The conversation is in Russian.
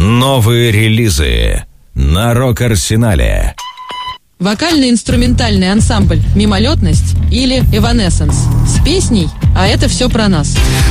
Новые релизы на Рок-Арсенале. Вокально-инструментальный ансамбль «Мимолетность» или «Эванессенс» с песней «А это все про нас».